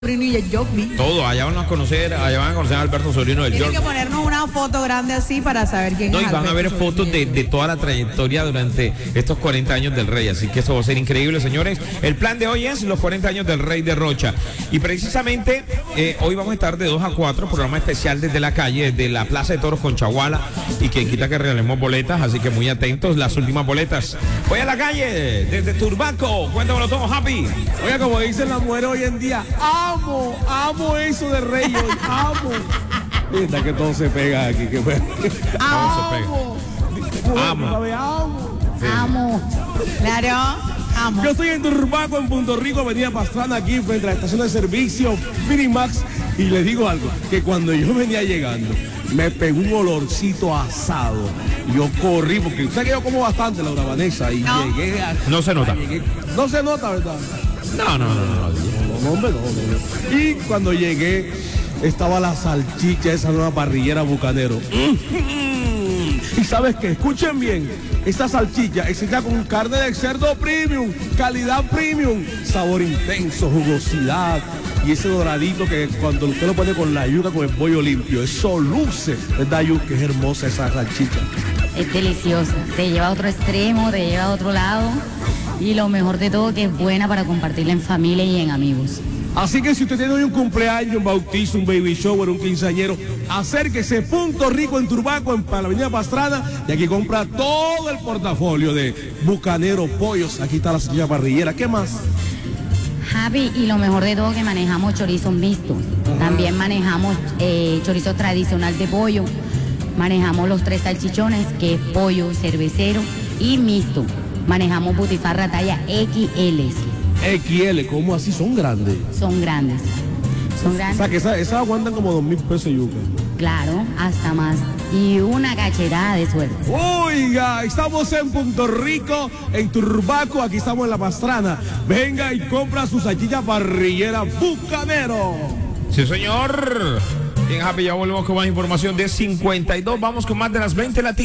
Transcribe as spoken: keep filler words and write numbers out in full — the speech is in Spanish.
Y el Jockey. Todo, allá van a conocer, allá van a conocer a Alberto Sobrino del Tienen York. que ponernos una foto grande así para saber quién No, es y van Alberto a ver Sobrino fotos de, de toda la trayectoria durante estos cuarenta años del Rey, así que eso va a ser increíble, señores. El plan de hoy es los cuarenta años del Rey de Rocha. Y precisamente eh, hoy vamos a estar de dos a cuatro, programa especial desde la calle, desde la Plaza de Toros Conchaguala, y quien quita que regalemos boletas, así que muy atentos, las últimas boletas. Voy a la calle, desde Turbaco, cuéntamelo todo, Happy. Oiga, como dicen las mujeres hoy en día, amo, amo eso de Rey hoy, amo. Mira que todo se pega aquí, que bueno. Amo. Amo. ¿Sabe? Amo. Amo. Claro, amo. Yo estoy en Turbaco, en Punto Rico, Avenida Pastrana, aquí frente a la estación de servicio Finimax, y les digo algo, que cuando yo venía llegando, me pegó un olorcito asado. Yo corrí, porque sé que yo como bastante, Laura Vanessa, y No. llegué a... No se nota. llegué- no se nota, ¿verdad? No, no, no, no. no. No, hombre, no, no, no. Y cuando llegué, estaba la salchicha, esa nueva parrillera Bucanero. Y sabes qué, escuchen bien, esta salchicha es hecha con carne de cerdo premium, calidad premium, sabor intenso, jugosidad y ese doradito que cuando usted lo pone con la yuca, con el pollo limpio, eso luce, ¿verdad, Yu? Que es hermosa esa salchicha. Es deliciosa, te lleva a otro extremo, te lleva a otro lado y lo mejor de todo que es buena para compartirla en familia y en amigos. Así que si usted tiene hoy un cumpleaños, un bautizo, un baby shower, un quinceañero, acérquese Punto Rico en Turbaco, en la Avenida Pastrana, y aquí compra todo el portafolio de Bucanero, pollos. Aquí está la señora parrillera. ¿Qué más? Javi, y lo mejor de todo que manejamos chorizo mixto. También manejamos eh, chorizo tradicional de pollo. Manejamos los tres salchichones, que es pollo, cervecero y mixto. Manejamos butifarra talla equis ele. X L, ¿cómo así? Son grandes. Son grandes. Son O grandes. sea, que esas esa aguantan como dos mil pesos yuca. Claro, hasta más. Y una cachetada de suerte. Oiga, estamos en Punto Rico, en Turbaco, aquí estamos en La Pastrana. Venga y compra su salchicha parrillera Bucanero. Sí, señor. Bien, Happy, ya volvemos con más información de cincuenta y dos. Vamos con más de las veinte latinas.